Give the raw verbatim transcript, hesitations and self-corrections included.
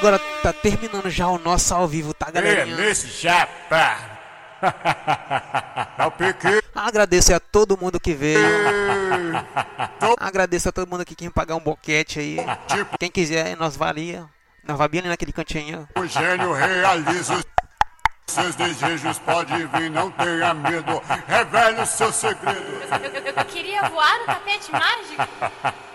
agora tá terminando já o nosso ao vivo, tá, galerinha? Nesse chapa. É o pequeno. Agradeço a todo mundo que veio. Agradeço a todo mundo que quer pagar um boquete aí. Quem quiser, nós valia. Nós valia ali naquele cantinho. O gênio realiza os seus desejos, pode vir, não tenha medo. Revele o seu segredo. Eu, eu, eu queria voar no tapete mágico.